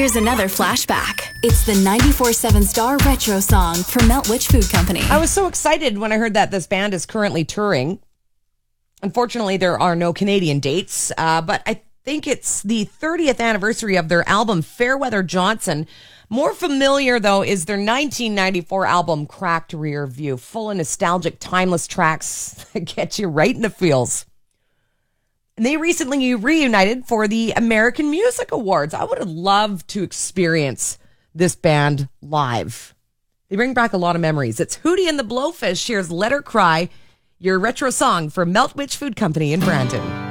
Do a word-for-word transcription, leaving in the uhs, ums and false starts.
Here's another flashback. It's the ninety-four seven Star Retro song from Melt Witch Food Company. I was so excited when I heard that this band is currently touring. Unfortunately, there are no Canadian dates, uh, but I think it's the thirtieth anniversary of their album Fairweather Johnson. More familiar, though, is their nineteen ninety-four album Cracked Rear View, full of nostalgic, timeless tracks that get you right in the feels. And they recently reunited for the American Music Awards. I would have loved to experience this band live. They bring back a lot of memories. It's Hootie and the Blowfish. Here's Let Her Cry, your retro song for Melt Witch Food Company in Brandon.